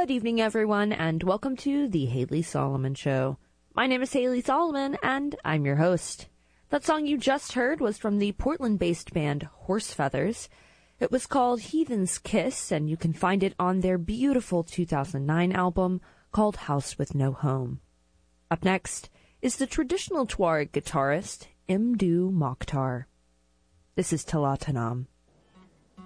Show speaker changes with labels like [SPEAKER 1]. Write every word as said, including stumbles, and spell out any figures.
[SPEAKER 1] Good evening, everyone, and welcome to the Haley Solomon Show. My name is Haley Solomon, and I'm your host. That song you just heard was from the Portland-based band Horse Feathers. It was called Heathen's Kiss, and you can find it on their beautiful two thousand nine album called House with No Home. Up next is the traditional Tuareg guitarist Mdou Moctar. This is Talat Hanam.